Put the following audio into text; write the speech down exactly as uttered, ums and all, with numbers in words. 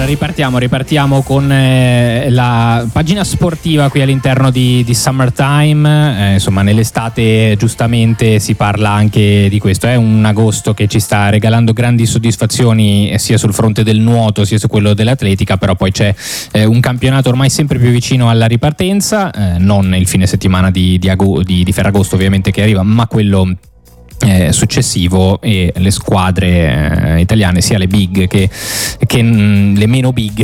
ripartiamo, ripartiamo con eh, la pagina sportiva qui all'interno di, di Summertime. Eh, insomma, nell'estate giustamente si parla anche di questo. È un agosto che ci sta regalando grandi soddisfazioni eh, sia sul fronte del nuoto sia su quello dell'atletica, però poi c'è eh, un campionato ormai sempre più vicino alla ripartenza, eh, non il fine settimana di, di, ago- di, di Ferragosto ovviamente che arriva, ma quello Eh, successivo, e le squadre eh, italiane, sia le big che, che mh, le meno big,